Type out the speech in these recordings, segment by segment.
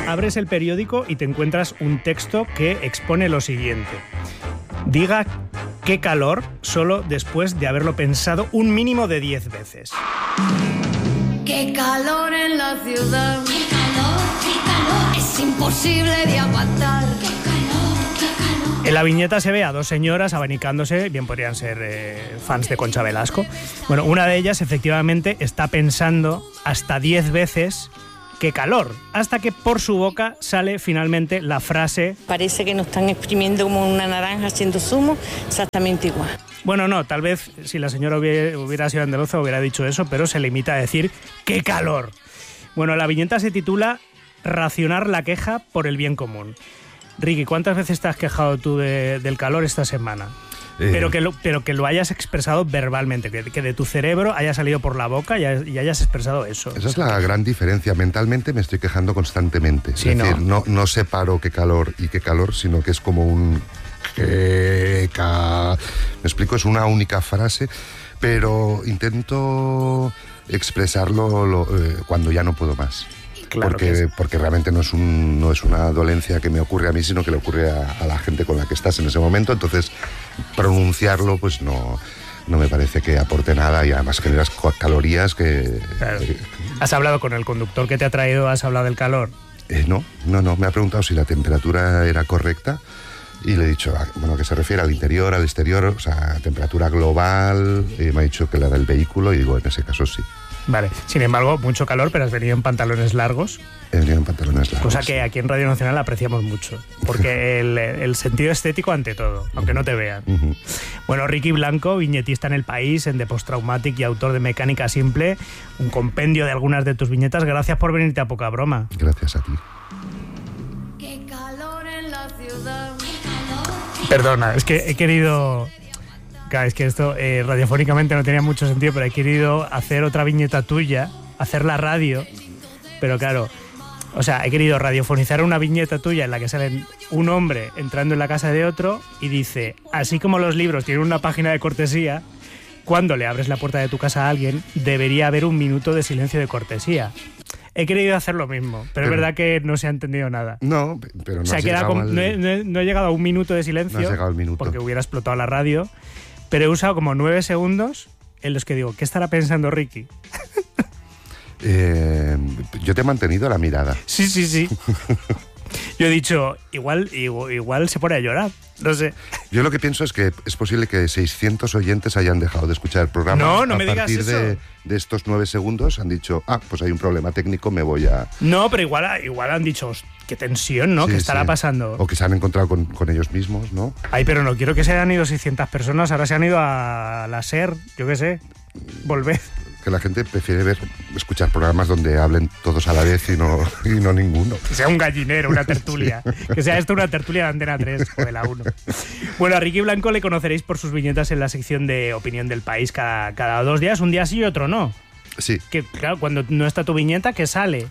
abres el periódico y te encuentras un texto que expone lo siguiente. Diga qué calor solo después de haberlo pensado un mínimo de 10 veces. Qué calor en la ciudad. Qué calor, es imposible de aguantar. Qué calor. En la viñeta se ve a dos señoras abanicándose, bien podrían ser fans de Concha Velasco. Bueno, una de ellas efectivamente está pensando hasta 10 veces qué calor, hasta que por su boca sale finalmente la frase... Parece que nos están exprimiendo como una naranja haciendo zumo, exactamente igual. Bueno, no, tal vez si la señora hubiera sido andaluza hubiera dicho eso, pero se limita a decir ¡qué calor! Bueno, la viñeta se titula Racionar la queja por el bien común. Ricky, ¿cuántas veces te has quejado tú del calor esta semana? Pero que lo hayas expresado verbalmente, que de tu cerebro haya salido por la boca y hayas expresado eso. Esa es la gran diferencia. Mentalmente me estoy quejando constantemente. Sí, es decir, no separo qué calor y qué calor, sino que es como un... Me explico, es una única frase, pero intento expresarlo cuando ya no puedo más. Claro porque realmente no es una dolencia que me ocurre a mí, sino que le ocurre a la gente con la que estás en ese momento. Entonces, pronunciarlo, pues no me parece que aporte nada y además generas calorías que... Claro. ¿Has hablado con el conductor que te ha traído? ¿Has hablado del calor? No. Me ha preguntado si la temperatura era correcta y le he dicho, bueno, que se refiere al interior, al exterior, o sea, temperatura global. Me ha dicho que la del vehículo y digo, en ese caso sí. Vale, sin embargo, mucho calor, pero has venido en pantalones largos. He venido en pantalones largos. Cosa que aquí en Radio Nacional apreciamos mucho, porque el sentido estético ante todo, aunque no te vean. Uh-huh. Bueno, Ricky Blanco, viñetista en El País, en The Post-Traumatic y autor de Mecánica Simple, un compendio de algunas de tus viñetas. Gracias por venirte a Poca Broma. Gracias a ti. Qué calor en la ciudad. Perdona, es que he querido... Claro, es que esto radiofónicamente no tenía mucho sentido, pero he querido hacer otra viñeta tuya, hacer la radio, pero claro, o sea, he querido radiofonizar una viñeta tuya en la que sale un hombre entrando en la casa de otro y dice, así como los libros tienen una página de cortesía, cuando le abres la puerta de tu casa a alguien, debería haber un minuto de silencio de cortesía. He querido hacer lo mismo, pero es verdad que no se ha entendido nada. No, pero no, o sea, no he llegado a un minuto de silencio, no has llegado al minuto, porque hubiera explotado la radio. Pero he usado como 9 segundos en los que digo, ¿qué estará pensando Ricky? Yo te he mantenido la mirada. Sí. Yo he dicho, igual se pone a llorar, no sé. Yo lo que pienso es que es posible que 600 oyentes hayan dejado de escuchar el programa. No me digas eso. A partir de estos 9 segundos han dicho, pues hay un problema técnico, me voy a... No, pero igual han dicho, qué tensión, ¿no? Sí, ¿Qué estará pasando? O que se han encontrado con ellos mismos, ¿no? Ay, pero no quiero que se hayan ido 600 personas, ahora se han ido a la SER, yo qué sé. Volved. Que la gente prefiere escuchar programas donde hablen todos a la vez y no ninguno. Que sea un gallinero, una tertulia. Que sea esto una tertulia de Antena 3 o de la 1. Bueno, a Ricky Blanco le conoceréis por sus viñetas en la sección de Opinión del País cada 2 días, un día sí y otro no. Sí. Que claro, cuando no está tu viñeta, ¿qué sale?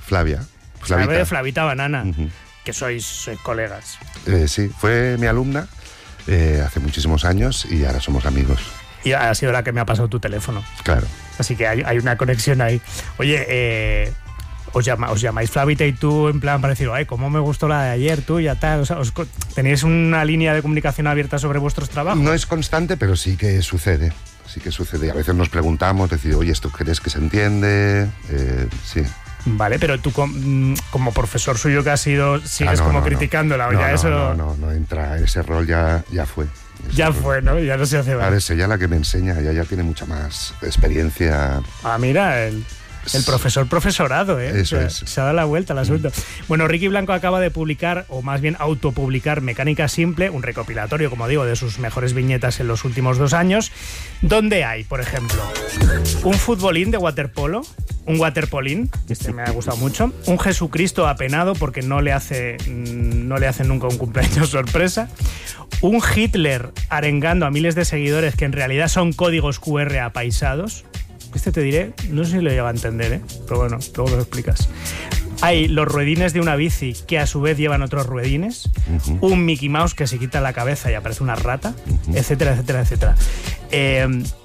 Flavita Banana, que sois colegas. Sí, fue mi alumna hace muchísimos años y ahora somos amigos. Y ha sido la que me ha pasado tu teléfono. Claro. Así que hay una conexión ahí. Oye, os llamáis Flavita y tú en plan para decir, ay, cómo me gustó la de ayer, tú ya tal. O sea, ¿tenéis una línea de comunicación abierta sobre vuestros trabajos? No es constante, pero sí que sucede. A veces nos preguntamos, decir, oye, ¿esto crees que se entiende? Sí. Vale, pero tú como profesor suyo que has sido, sigues criticándola. No entra, ese rol ya fue. Ya fue, ¿no? Ya no se hace más. Ahora es ella la que me enseña, ella ya tiene mucha más experiencia. Ah, mira, el profesorado, ¿eh? Eso es. Se ha dado la vuelta al asunto. Bueno, Ricky Blanco acaba de publicar, o más bien autopublicar, Mecánica Simple, un recopilatorio, como digo, de sus mejores viñetas en los últimos 2 años, donde hay, por ejemplo, un futbolín de waterpolo, un waterpolín, este me ha gustado mucho, un Jesucristo apenado porque no le hacen nunca un cumpleaños sorpresa, un Hitler arengando a miles de seguidores que en realidad son códigos QR apaisados. Este te diré, no sé si lo llega a entender, ¿eh? Pero bueno, luego lo explicas. Hay los ruedines de una bici que a su vez llevan otros ruedines, un Mickey Mouse que se quita la cabeza y aparece una rata, etcétera, etcétera, etcétera.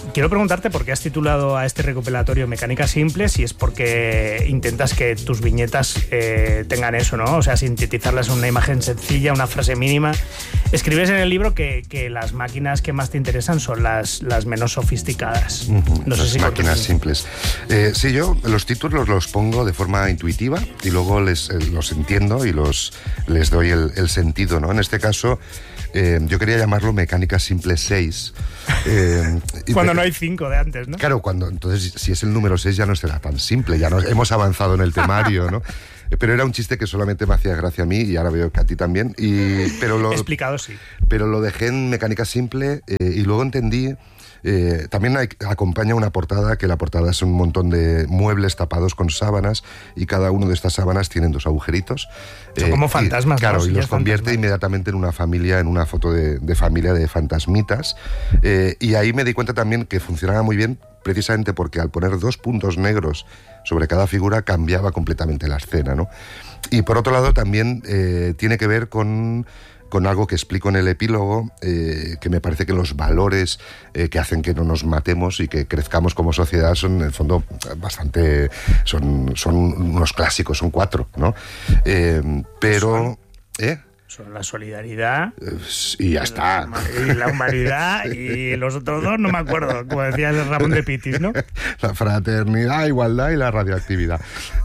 quiero preguntarte por qué has titulado a este recopilatorio Mecánica Simple, si es porque intentas que tus viñetas tengan eso, ¿no? O sea, sintetizarlas en una imagen sencilla, una frase mínima. Escribes en el libro que las máquinas que más te interesan son las menos sofisticadas. No sé si máquinas simples. Sí, yo los títulos los pongo de forma intuitiva y luego los entiendo y les doy el sentido, ¿no? En este caso, yo quería llamarlo Mecánica Simple 6. Cuando no hay 5 de antes, ¿no? Claro, entonces si es el número 6 ya no será tan simple, ya hemos avanzado en el temario, ¿no? Pero era un chiste que solamente me hacía gracia a mí y ahora veo que a ti también. Explicado, sí. Pero lo dejé en Mecánica Simple y luego entendí... también acompaña una portada, que la portada es un montón de muebles tapados con sábanas y cada uno de estas sábanas tienen 2 agujeritos. Son como fantasmas. Claro, ¿no? y los convierte inmediatamente en una familia, en una foto de familia de fantasmitas. Y ahí me di cuenta también que funcionaba muy bien precisamente porque al poner 2 puntos negros sobre cada figura cambiaba completamente la escena, ¿no? Y por otro lado también tiene que ver con algo que explico en el epílogo, que me parece que los valores que hacen que no nos matemos y que crezcamos como sociedad son, en el fondo, bastante... Son unos clásicos, son 4, ¿no? Pero... Son la solidaridad... y ya está. Y la humanidad y los otros 2 no me acuerdo, como decía el Ramón de Pitis, ¿no? La fraternidad, igualdad y la radioactividad.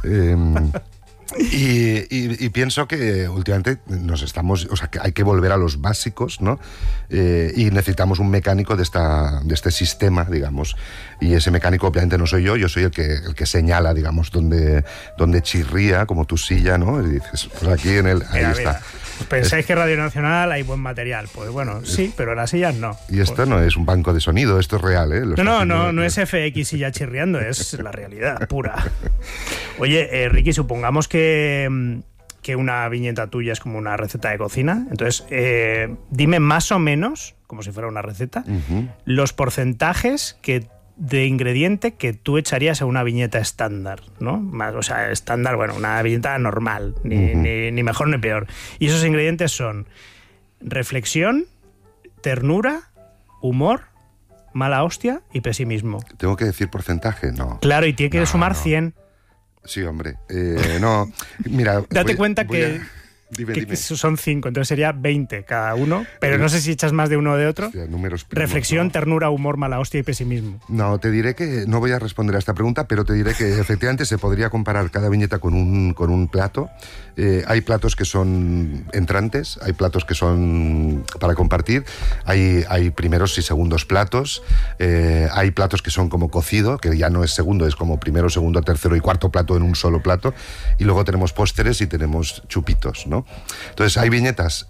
Y pienso que últimamente que hay que volver a los básicos, ¿no? Y necesitamos un mecánico de este sistema, digamos. Y ese mecánico obviamente no soy yo soy el que señala, digamos, donde chirría, como tu silla, ¿no? Y dices, pues aquí ahí mira, está. ¿Pensáis que en Radio Nacional hay buen material? Pues bueno, sí, pero las sillas no. Y esto no es un banco de sonido, esto es real, ¿eh? No es FX y ya chirriando, es la realidad pura. Oye, Ricky, supongamos que una viñeta tuya es como una receta de cocina. Entonces, dime más o menos, como si fuera una receta, los porcentajes de ingrediente que tú echarías a una viñeta estándar, ¿no? O sea, estándar, bueno, una viñeta normal, ni mejor ni peor. Y esos ingredientes son reflexión, ternura, humor, mala hostia y pesimismo. ¿Tengo que decir porcentaje? No. Claro, y tiene que sumar 100. Sí, hombre. No, mira... Date cuenta que Dime. son 5, entonces sería 20 cada uno, pero no sé si echas más de uno o de otro. Hostia, números primos, reflexión, ¿no? Ternura, humor, mala hostia y pesimismo. No, te diré que no voy a responder a esta pregunta, pero te diré que efectivamente se podría comparar cada viñeta con un plato. Hay platos que son entrantes, hay platos que son para compartir, hay primeros y segundos platos, hay platos que son como cocido, que ya no es segundo, es como primero, segundo, tercero y cuarto plato en un solo plato, y luego tenemos pósteres y tenemos chupitos, ¿no? Entonces hay viñetas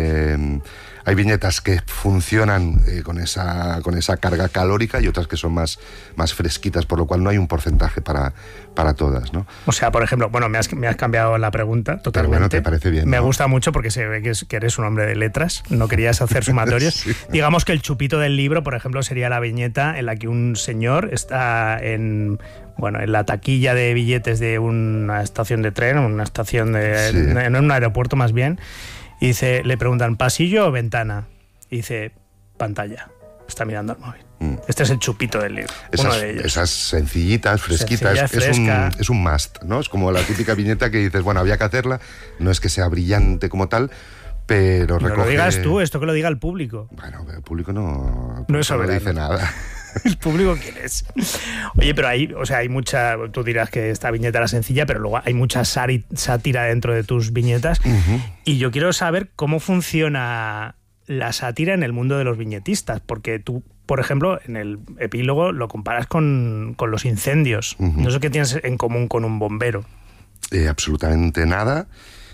que funcionan con esa carga calórica y otras que son más fresquitas, por lo cual no hay un porcentaje para todas, ¿no? O sea, por ejemplo, bueno, me has cambiado la pregunta totalmente. Pero bueno, te parece bien, Me ¿no? gusta mucho porque se ve que eres un hombre de letras, no querías hacer sumatorios. Sí. Digamos que el chupito del libro, por ejemplo, sería la viñeta en la que un señor está en la taquilla de billetes de una estación de tren, una estación en un aeropuerto más bien, y le preguntan, ¿pasillo o ventana? Y dice, pantalla. Está mirando al móvil. Este es el chupito del libro, uno de ellos. Esas sencillitas, fresquitas, es un must, ¿no? Es como la típica viñeta que dices, bueno, había que hacerla, no es que sea brillante como tal, pero recoge... No lo digas tú, esto que lo diga el público. Bueno, el público no soberano. dice nada. ¿El público quién es? Oye, pero hay mucha... Tú dirás que esta viñeta era sencilla, pero luego hay mucha sátira dentro de tus viñetas. Y yo quiero saber cómo funciona la sátira en el mundo de los viñetistas, porque tú, por ejemplo, en el epílogo lo comparas con los incendios. No sé qué tienes en común con un bombero. Absolutamente nada.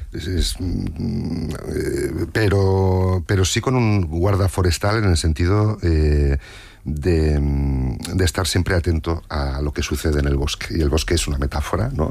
Pero sí con un guarda forestal en el sentido de estar siempre atento a lo que sucede en el bosque. Y el bosque es una metáfora, ¿no?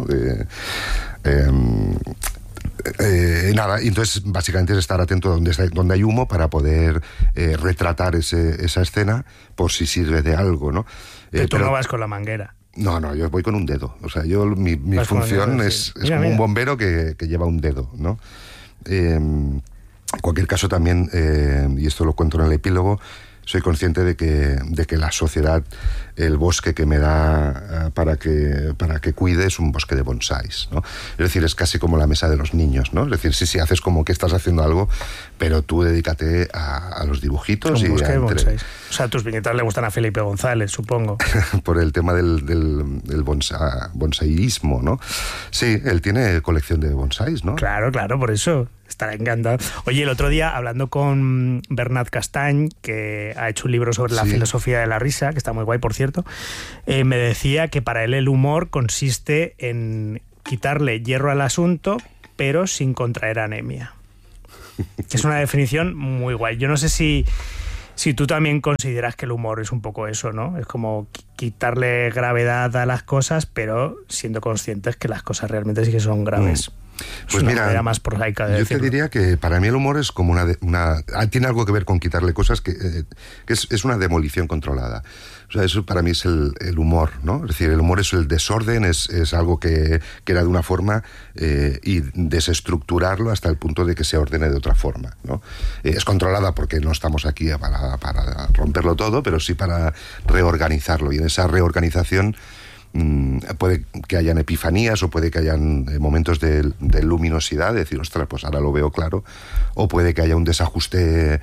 Nada, y entonces básicamente es estar atento a donde hay humo para poder retratar esa escena por si sirve de algo, ¿no? Pero tú no vas con la manguera. No, yo voy con un dedo. O sea, mi función es como un bombero que lleva un dedo, ¿no? En cualquier caso también, y esto lo cuento en el epílogo, soy consciente de que la sociedad, el bosque que me da para que cuide es un bosque de bonsáis, ¿no? Es decir, es casi como la mesa de los niños, ¿no? Es decir, sí, haces como que estás haciendo algo, pero tú dedícate a los dibujitos. Un y bosque de bonsáis. entre... O sea, tus viñetas le gustan a Felipe González, supongo. Por el tema del bonsaísmo, ¿no? Sí, él tiene colección de bonsáis, ¿no? Claro, por eso. Estará encantado. Oye, el otro día, hablando con Bernat Castany, que ha hecho un libro sobre la filosofía de la risa, que está muy guay, por cierto, me decía que para él el humor consiste en quitarle hierro al asunto, pero sin contraer anemia. Que es una definición muy guay. Yo no sé si tú también consideras que el humor es un poco eso, ¿no? Es como quitarle gravedad a las cosas, pero siendo conscientes que las cosas realmente sí que son graves. Pues mira, más prosaica de yo decirlo. te diría que para mí el humor es como tiene algo que ver con quitarle cosas, que es una demolición controlada. O sea, eso para mí es el humor, ¿no? Es decir, el humor es el desorden, es algo que era de una forma y desestructurarlo hasta el punto de que se ordene de otra forma, ¿no? Es controlada porque no estamos aquí para romperlo todo, pero sí para reorganizarlo. Y en esa reorganización puede que hayan epifanías o puede que hayan momentos de luminosidad, de decir, ostras, pues ahora lo veo claro, o puede que haya un desajuste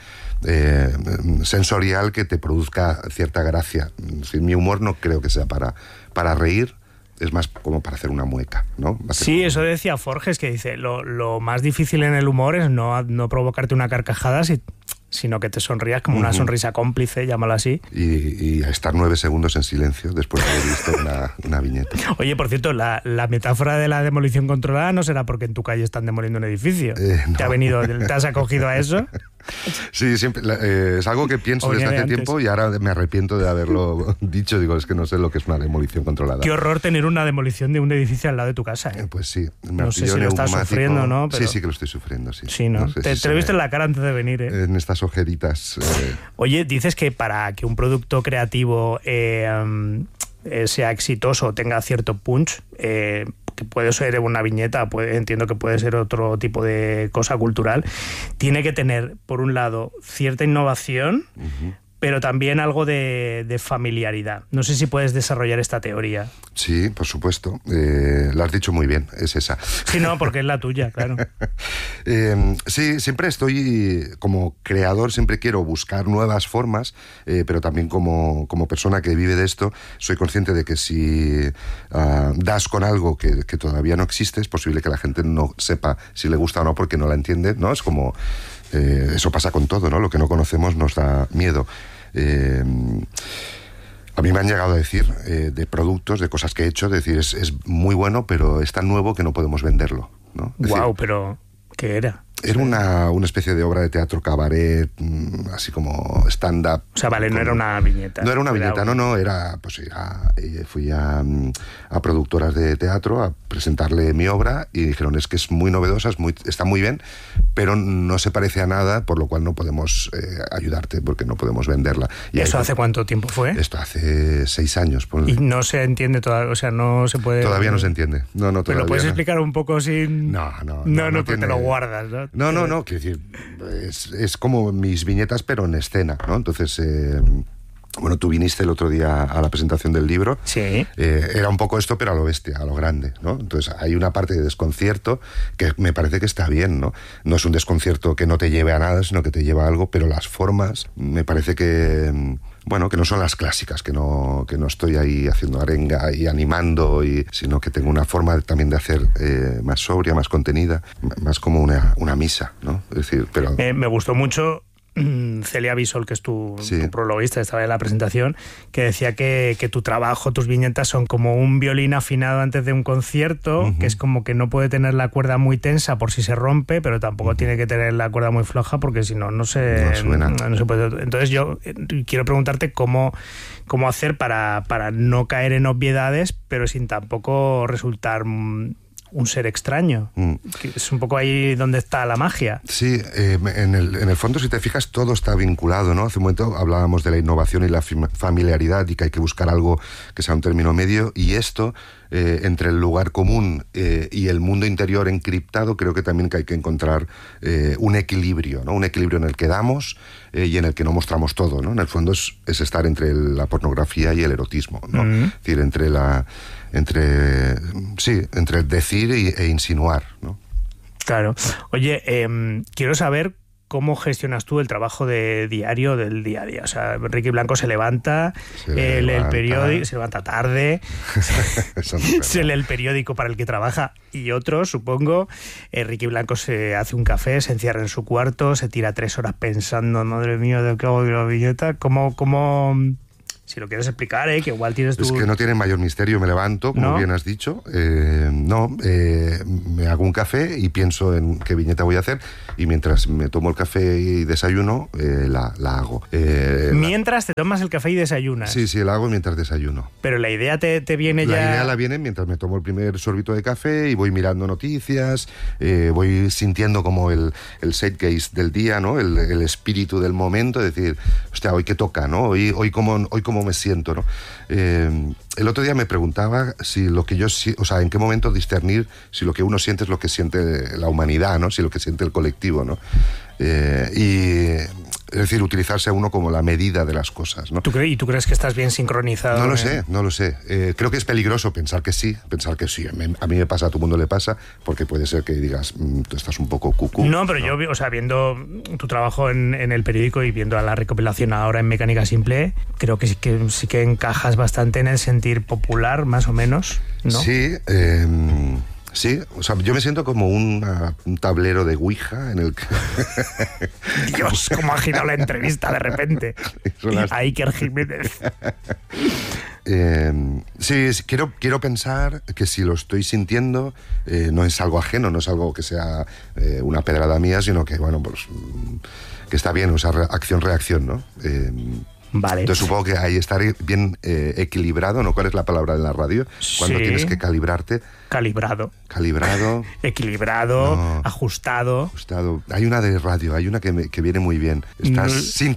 sensorial que te produzca cierta gracia. Es decir, mi humor no creo que sea para reír, es más como para hacer una mueca, ¿no? Sí, eso decía Forges, que dice, lo más difícil en el humor es no provocarte una carcajada, sino que te sonrías como una sonrisa cómplice, llámalo así. Y estar 9 segundos en silencio después de haber visto una viñeta. Oye, por cierto, la metáfora de la demolición controlada no será porque en tu calle están demoliendo un edificio. No. ¿Te has acogido a eso? Sí, siempre es algo que pienso desde hace tiempo y ahora me arrepiento de haberlo dicho. Digo, es que no sé lo que es una demolición controlada. Qué horror tener una demolición de un edificio al lado de tu casa, ¿eh? Pues sí. No sé si lo estás sufriendo, ¿no? Pero... Sí que lo estoy sufriendo, sí. Sí, ¿no? Te lo viste en la cara antes de venir, ¿eh? En estas ojeritas. Oye, dices que para que un producto creativo sea exitoso, tenga cierto punch, que puede ser una viñeta, entiendo que puede ser otro tipo de cosa cultural, tiene que tener, por un lado, cierta innovación, pero también algo de familiaridad. No sé si puedes desarrollar esta teoría. Sí, por supuesto. Lo has dicho muy bien, es esa. Sí, no, porque es la tuya, claro. Sí, siempre estoy como creador, siempre quiero buscar nuevas formas, pero también como persona que vive de esto, soy consciente de que si das con algo que todavía no existe, es posible que la gente no sepa si le gusta o no porque no la entiende, ¿no? Es como... eso pasa con todo, ¿no? Lo que no conocemos nos da miedo. A mí me han llegado a decir de productos, de cosas que he hecho, decir, es muy bueno, pero es tan nuevo que no podemos venderlo, ¿no? Guau, pero ¿qué era? Era una especie de obra de teatro cabaret, así como stand-up. O sea, vale, no era una viñeta. No era una viñeta, no, era... Pues fui a productoras de teatro a presentarle mi obra y dijeron, es que es muy novedosa, está muy bien, pero no se parece a nada, por lo cual no podemos ayudarte porque no podemos venderla. ¿Y eso hace cuánto tiempo fue? Esto hace 6 años. Ponle. Y no se entiende todavía, o sea, no se puede... Todavía no se entiende. No, todavía. ¿Pero lo puedes explicar un poco sin...? No, porque te lo guardas, ¿no? No, quiero decir, es como mis viñetas, pero en escena, ¿no? Entonces, bueno, tú viniste el otro día a la presentación del libro. Sí. Era un poco esto, pero a lo bestia, a lo grande, ¿no? Entonces, hay una parte de desconcierto que me parece que está bien, ¿no? No es un desconcierto que no te lleve a nada, sino que te lleva a algo, pero las formas, me parece que... Bueno, que no son las clásicas, que no estoy ahí haciendo arenga y animando, sino que tengo una forma también de hacer más sobria, más contenida, más como una misa, ¿no? Es decir, pero... Me gustó mucho Celia Bisol, que es tu prologuista, estaba en la presentación, que decía que tu trabajo, tus viñetas son como un violín afinado antes de un concierto, que es como que no puede tener la cuerda muy tensa por si se rompe, pero tampoco tiene que tener la cuerda muy floja porque si no, no se puede. Entonces yo quiero preguntarte cómo hacer para no caer en obviedades, pero sin tampoco resultar un ser extraño. Es un poco ahí donde está la magia. Sí, en el fondo, si te fijas, todo está vinculado, ¿no? Hace un momento hablábamos de la innovación y la familiaridad y que hay que buscar algo que sea un término medio, y esto entre el lugar común y el mundo interior encriptado, creo que también que hay que encontrar un equilibrio, ¿no? Un equilibrio en el que damos y en el que no mostramos todo, ¿no? En el fondo es estar entre la pornografía y el erotismo, ¿no? Es decir, entre el decir e insinuar, ¿no? Claro. Oye, quiero saber cómo gestionas tú el trabajo de diario del día a día. O sea, Riqui Blanco se levanta, lee el periódico, se levanta tarde, se lee el periódico para el que trabaja y otros, supongo. Riqui Blanco se hace un café, se encierra en su cuarto, se tira 3 horas pensando, madre mía, ¿de qué hago de la viñeta? ¿Cómo? Si lo quieres explicar, que igual tienes tu... Es que no tiene mayor misterio, me levanto, como bien has dicho, me hago un café y pienso en qué viñeta voy a hacer, y mientras me tomo el café y desayuno, la hago. ¿Mientras te tomas el café y desayunas? Sí, la hago mientras desayuno. Pero la idea te viene ya... La idea la viene mientras me tomo el primer sorbito de café y voy mirando noticias, voy sintiendo como el zeitgeist del día, ¿no? El espíritu del momento, es decir, hostia, hoy qué toca, ¿no? Hoy cómo me siento, ¿no? El otro día me preguntaba si lo que en qué momento discernir si lo que uno siente es lo que siente la humanidad, ¿no? Si lo que siente el colectivo, ¿no? Es decir, utilizarse a uno como la medida de las cosas, ¿no? ¿Y tú crees que estás bien sincronizado? No lo sé. Creo que es peligroso pensar que sí. A mí me pasa, a todo el mundo le pasa, porque puede ser que digas, tú estás un poco cucú. No, pero yo, viendo tu trabajo en el periódico y viendo a la recopilación ahora en Mecánica Simple, creo que sí que encajas bastante en el sentir popular, más o menos, ¿no? Sí, o sea, yo me siento como un tablero de Ouija en el que... Dios, cómo ha girado la entrevista de repente. A Iker Jiménez. Sí, quiero pensar que si lo estoy sintiendo, no es algo ajeno, no es algo que sea una pedrada mía, sino que, bueno, pues que está bien, o sea, acción-reacción, ¿no? Vale. Entonces supongo que ahí estar bien equilibrado, ¿no? ¿Cuál es la palabra en la radio? Cuando tienes que calibrarte. Calibrado. Equilibrado, no. Ajustado. Hay una de radio, hay una que viene muy bien. Estás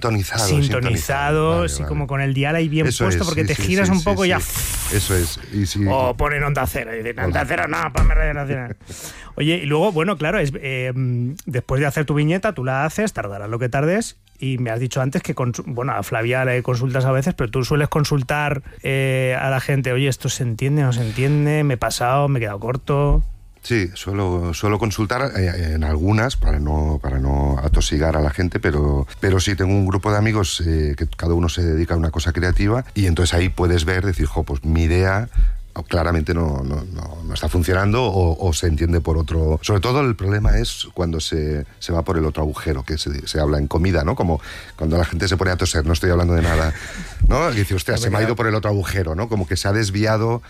sintonizado. Vale, sí, vale. Como con el dial ahí bien eso puesto, porque te giras un poco y ya... Eso es. O ponen Onda Cero, y dicen, Onda Cero, no, ponme Radio Nacional. Oye, y luego, bueno, claro, después de hacer tu viñeta, tú la haces, tardarás lo que tardes, y me has dicho antes que, a Flavia le consultas a veces, pero tú sueles consultar a la gente, oye, ¿esto se entiende, no se entiende? ¿Me he pasado? ¿Me he quedado corto? Sí, suelo consultar en algunas para no atosigar a la gente, pero sí tengo un grupo de amigos que cada uno se dedica a una cosa creativa, y entonces ahí puedes decir, pues mi idea claramente no está funcionando o se entiende por otro. Sobre todo el problema es cuando se va por el otro agujero, que se habla en comida, ¿no? Como cuando la gente se pone a toser, no estoy hablando de nada, ¿no? Y dice, hostia, se me ha ido por el otro agujero, ¿no? Como que se ha desviado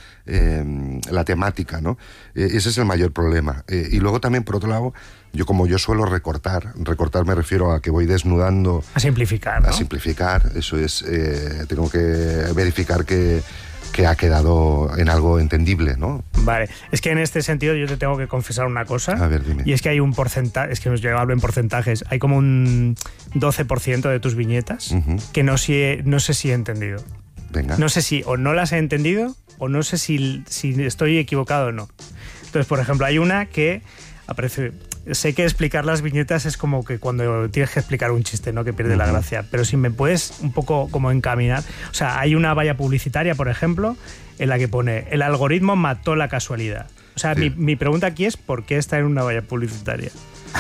la temática, ¿no? Ese es el mayor problema. Y luego también, por otro lado, yo suelo recortar me refiero a que voy desnudando. A simplificar, ¿no? A simplificar, eso es, tengo que verificar que ha quedado en algo entendible, ¿no? Vale, es que en este sentido yo te tengo que confesar una cosa. A ver, dime. Y es que hay un porcentaje, es que yo hablo en porcentajes, hay como un 12% de tus viñetas que no sé si he entendido. Venga. No sé si o no las he entendido o no sé si estoy equivocado o no. Entonces, por ejemplo, hay una que aparece... Sé que explicar las viñetas es como que cuando tienes que explicar un chiste, ¿no? Que pierde la gracia. Pero si me puedes un poco como encaminar... O sea, hay una valla publicitaria, por ejemplo, en la que pone el algoritmo mató la casualidad. O sea, sí. mi pregunta aquí es ¿por qué está en una valla publicitaria?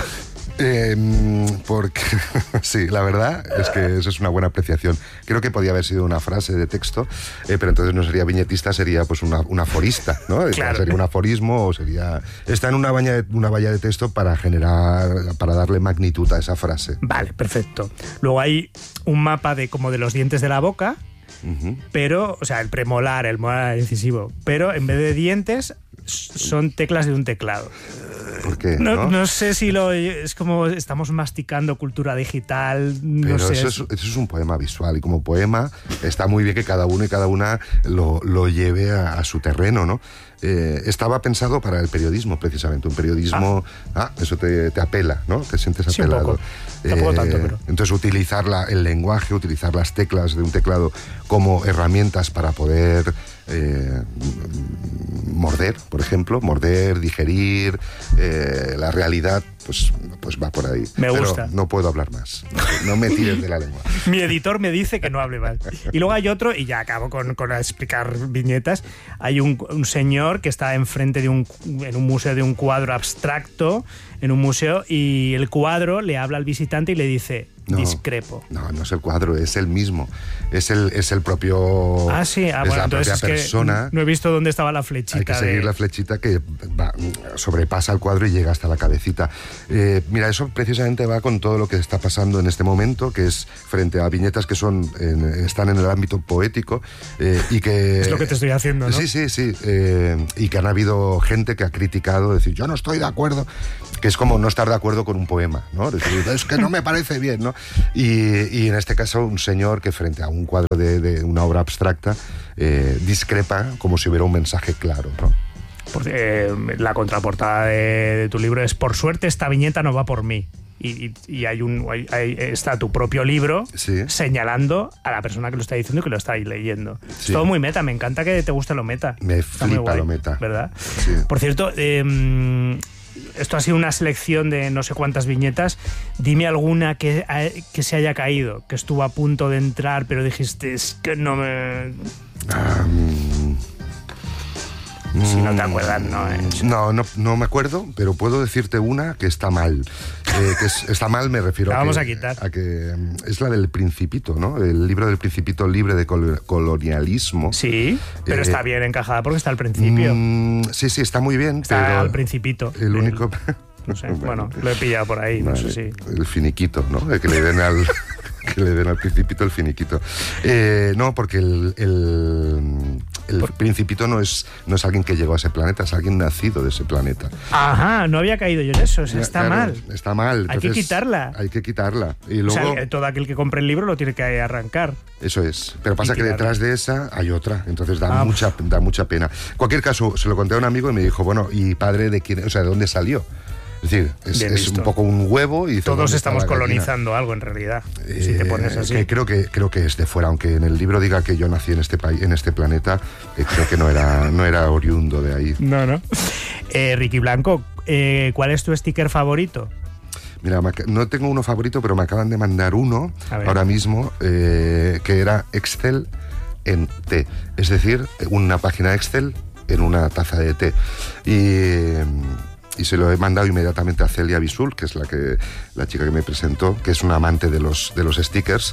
Porque sí, la verdad es que eso es una buena apreciación. Creo que podía haber sido una frase de texto, pero entonces no sería viñetista, sería pues un aforista, ¿no? Claro. Sería un aforismo o sería... Está en una valla de texto para darle magnitud a esa frase. Vale, perfecto. Luego hay un mapa como de los dientes de la boca, pero, o sea, el premolar, el molar incisivo, pero en vez de dientes son teclas de un teclado. ¿Por qué? No sé si es como estamos masticando cultura digital. Pero no sé. Eso es un poema visual, y como poema está muy bien que cada uno y cada una lo lleve a su terreno, ¿no? Estaba pensado para el periodismo, precisamente. Un periodismo... eso te apela, ¿no? Te sientes apelado. Sí, un poco. Tampoco tanto, pero... Entonces, utilizar el lenguaje, utilizar las teclas de un teclado como herramientas para poder morder, por ejemplo, morder, digerir, la realidad, pues va por ahí. Me gusta. Pero no puedo hablar más. No me tires de la lengua. Mi editor me dice que no hable más. Y luego hay otro, y ya acabo con explicar viñetas. Hay un señor que está enfrente en un museo de un cuadro abstracto, en un museo, y el cuadro le habla al visitante y le dice... discrepo. No es el cuadro, es el mismo. Es el propio... Ah, sí. Bueno, la propia persona. No he visto dónde estaba la flechita. Hay que seguir la flechita que sobrepasa el cuadro y llega hasta la cabecita. Mira, eso precisamente va con todo lo que está pasando en este momento, que es frente a viñetas que están en el ámbito poético y que... Es lo que te estoy haciendo, ¿no? Sí. Y que han habido gente que ha criticado, decir, yo no estoy de acuerdo, que es como no estar de acuerdo con un poema, ¿no? Decir, es que no me parece bien, ¿no? Y en este caso un señor que frente a un cuadro de una obra abstracta discrepa como si hubiera un mensaje claro, ¿no? La contraportada de tu libro es: por suerte esta viñeta no va por mí. Y está tu propio libro señalando a la persona que lo está diciendo y que lo está leyendo. Sí. Es todo muy meta, me encanta que te guste lo meta. Me flipa lo meta. ¿Verdad? Sí. Por cierto, esto ha sido una selección de no sé cuántas viñetas. Dime alguna que se haya caído, que estuvo a punto de entrar, pero dijiste, es que no me... Si no te acuerdas, no. No me acuerdo, pero puedo decirte una que está mal. Está mal, me refiero la vamos a quitar. A que es la del Principito, ¿no? El libro del Principito libre de colonialismo. Sí, pero está bien encajada porque está al principio. Sí, está muy bien. Está pero al Principito. El único... No sé, bueno, lo he pillado por ahí, vale, no sé si... El finiquito, ¿no? El que le den al... que le den al Principito el finiquito. No, porque el Principito no es alguien que llegó a ese planeta, es alguien nacido de ese planeta. Ajá, no había caído yo en eso, está claro, mal. Está mal. Hay que quitarla. Hay que quitarla. Y luego, o sea, todo aquel que compre el libro lo tiene que arrancar. Eso es. Pero pasa que detrás de esa hay otra, entonces da mucha pena. En cualquier caso, se lo conté a un amigo y me dijo, bueno, ¿y padre de quién? O sea, ¿de dónde salió? Es decir, es un poco un huevo y... Todos estamos colonizando algo, en realidad, si te pones así. Creo que es de fuera, aunque en el libro diga que yo nací en este país, en este planeta, creo que no era oriundo de ahí. No. Ricky Blanco, ¿cuál es tu sticker favorito? Mira, no tengo uno favorito, pero me acaban de mandar uno ahora mismo, que era Excel en té. Es decir, una página Excel en una taza de té. Y se lo he mandado inmediatamente a Celia Bisul, que es la chica que me presentó, que es una amante de los stickers.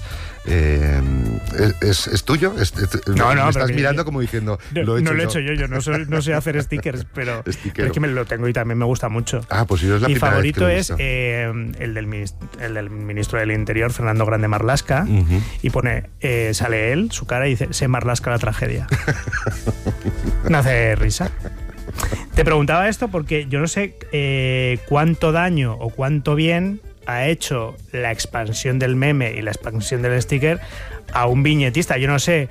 ¿Es tuyo? No, me estás mirando como diciendo... No lo he hecho yo no sé hacer stickers, pero es que me lo tengo y también me gusta mucho. Ah, pues yo es la Mi primera vez que favorito me es gusta. el del ministro del Interior, Fernando Grande Marlaska, y pone, sale él, su cara, y dice, se Marlaska la tragedia. Me hace risa. Te preguntaba esto porque yo no sé cuánto daño o cuánto bien ha hecho la expansión del meme y la expansión del sticker a un viñetista. Yo no sé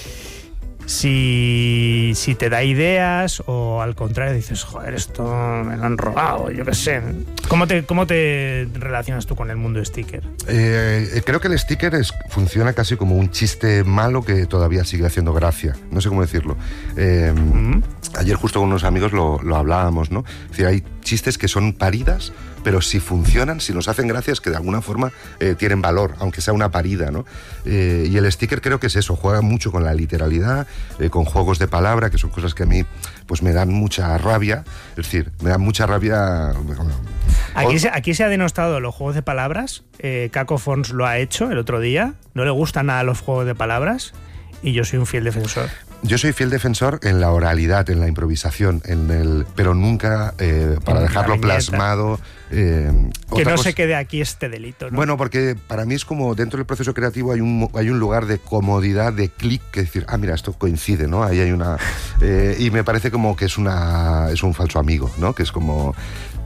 si te da ideas o al contrario dices, joder, esto me lo han robado, yo qué sé. ¿Cómo te relacionas tú con el mundo sticker? Creo que el sticker funciona casi como un chiste malo que todavía sigue haciendo gracia. No sé cómo decirlo. Ayer justo con unos amigos lo hablábamos, ¿no? Es decir, hay chistes que son paridas, pero si funcionan, si nos hacen gracia, es que de alguna forma tienen valor, aunque sea una parida, ¿no? Y el sticker creo que es eso, juega mucho con la literalidad, con juegos de palabra, que son cosas que a mí pues me dan mucha rabia. Es decir, me dan mucha rabia... Aquí se ha denostado los juegos de palabras. Caco Fons lo ha hecho el otro día. No le gustan nada los juegos de palabras y yo soy un fiel defensor. Yo soy fiel defensor en la oralidad, en la improvisación, pero nunca para dejarlo plasmado. Que no se quede aquí este delito, ¿no? Bueno, porque para mí es como dentro del proceso creativo hay un lugar de comodidad, de clic, que decir, mira, esto coincide, ¿no? Ahí hay una... y me parece como que es un falso amigo, ¿no? Que es como...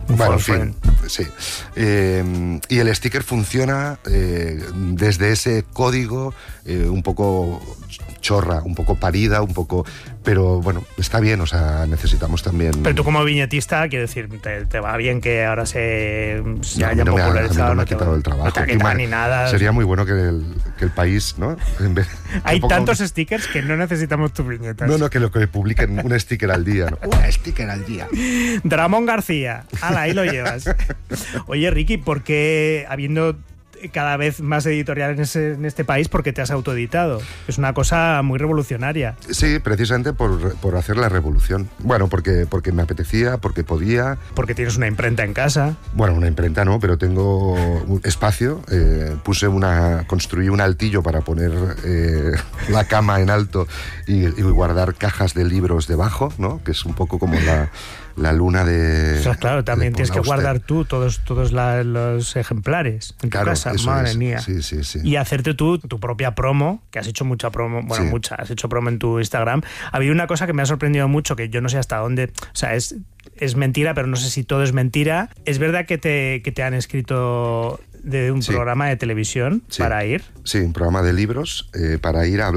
Bueno, en fin, sí. Y el sticker funciona desde ese código un poco chorra, un poco parida, un poco... Pero bueno, está bien, o sea, necesitamos también... Pero tú como viñetista, quiero decir, te va bien que ahora se haya no popularizado. A mí no me ha quitado el trabajo. No te ha quitado ni nada. Sería muy bueno que el país, ¿no? Hay tantos stickers que no necesitamos tus viñetas. No, que lo que publiquen un sticker al día, ¿no? Un sticker al día. Ramón García, ala, ahí lo llevas. Oye, Ricky, ¿por qué, habiendo cada vez más editoriales en este país, por qué te has autoeditado? Es una cosa muy revolucionaria. Sí, precisamente por hacer la revolución. Bueno, porque me apetecía, porque podía. Porque tienes una imprenta en casa. Bueno, una imprenta no, pero tengo un espacio. Construí un altillo para poner la cama en alto y guardar cajas de libros debajo, ¿no? Que es un poco como la luna de... O sea, claro, también tienes que guardar usted. tú todos los ejemplares en tu casa, madre mía. Sí. Y hacerte tú tu propia promo, que has hecho mucha promo, bueno, Sí. mucha, has hecho promo en tu Instagram. Ha habido una cosa que me ha sorprendido mucho, que yo no sé hasta dónde, o sea, es mentira, pero no sé si todo es mentira. ¿Es verdad que te han escrito de un Sí. programa de televisión Sí. para ir? Sí, un programa de libros para ir a hablar